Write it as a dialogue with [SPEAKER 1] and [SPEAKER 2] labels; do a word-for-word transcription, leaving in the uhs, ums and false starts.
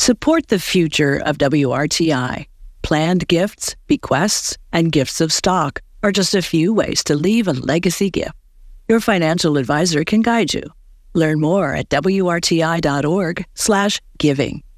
[SPEAKER 1] Support the future of W R T I. Planned gifts, bequests, and gifts of stock are just a few ways to leave a legacy gift. Your financial advisor can guide you. Learn more at W R T I dot org slash giving.